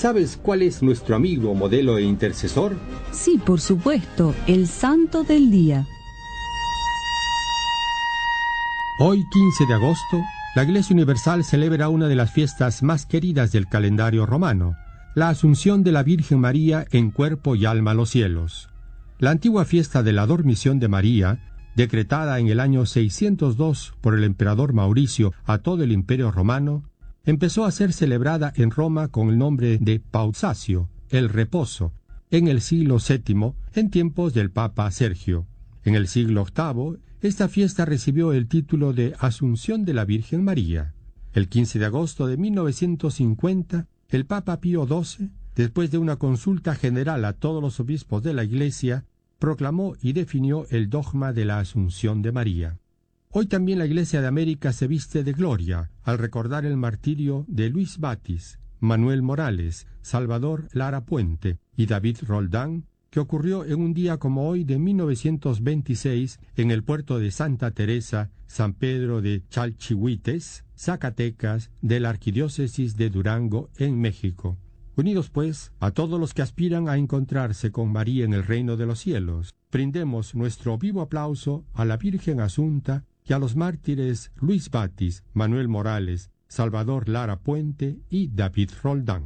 ¿Sabes cuál es nuestro amigo, modelo e intercesor? Sí, por supuesto, el Santo del Día. Hoy, 15 de agosto, la Iglesia Universal celebra una de las fiestas más queridas del calendario romano, la Asunción de la Virgen María en cuerpo y alma a los cielos. La antigua fiesta de la Dormición de María, decretada en el año 602 por el emperador Mauricio a todo el Imperio Romano, empezó a ser celebrada en Roma con el nombre de Pausatio, el reposo, en el siglo VII, en tiempos del Papa Sergio. En el siglo VIII, esta fiesta recibió el título de Asunción de la Virgen María. El 15 de agosto de 1950, el Papa Pío XII, después de una consulta general a todos los obispos de la Iglesia, proclamó y definió el dogma de la Asunción de María. Hoy también la Iglesia de América se viste de gloria al recordar el martirio de Luis Batis, Manuel Morales, Salvador Lara Puente y David Roldán, que ocurrió en un día como hoy de 1926 en el puerto de Santa Teresa, San Pedro de Chalchihuites, Zacatecas, de la Arquidiócesis de Durango, en México. Unidos, pues, a todos los que aspiran a encontrarse con María en el reino de los cielos, brindemos nuestro vivo aplauso a la Virgen Asunta y a los mártires Luis Batis, Manuel Morales, Salvador Lara Puente y David Roldán.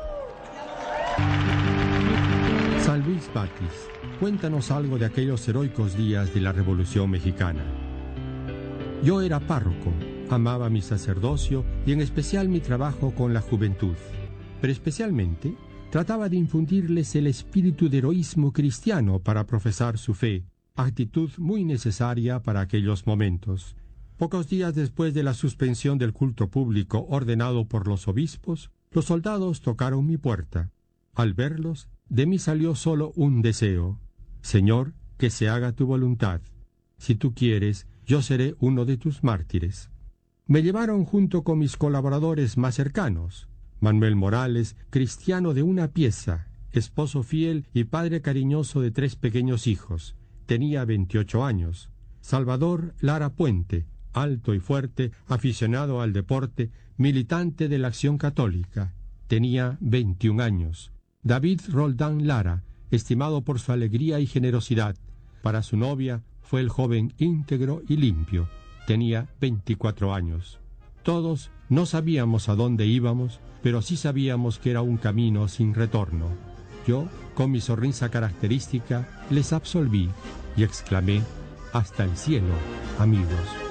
San Luis Batis, cuéntanos algo de aquellos heroicos días de la Revolución Mexicana. Yo era párroco, amaba mi sacerdocio y en especial mi trabajo con la juventud, pero especialmente trataba de infundirles el espíritu de heroísmo cristiano para profesar su fe, actitud muy necesaria para aquellos momentos. Pocos días después de la suspensión del culto público ordenado por los obispos, los soldados tocaron mi puerta. Al verlos, de mí salió solo un deseo: Señor, que se haga tu voluntad. Si tú quieres, yo seré uno de tus mártires. Me llevaron junto con mis colaboradores más cercanos: Manuel Morales, cristiano de una pieza, esposo fiel y padre cariñoso de 3 pequeños hijos, tenía 28 años. Salvador Lara Puente, alto y fuerte, aficionado al deporte, militante de la Acción Católica, tenía 21 años. David Roldán Lara, estimado por su alegría y generosidad. Para su novia fue el joven íntegro y limpio, tenía 24 años. Todos no sabíamos a dónde íbamos, pero sí sabíamos que era un camino sin retorno. Yo, con mi sonrisa característica, les absolví y exclamé: hasta el cielo, amigos.